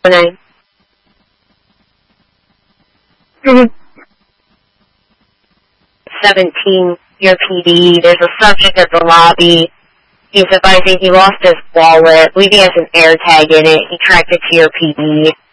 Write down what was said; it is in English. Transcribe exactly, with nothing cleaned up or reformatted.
happening? Mm-hmm. seventeen, your P D. There's a subject at the lobby. He's advising he lost his wallet. I believe he has an air tag in it. He tracked it to your P D.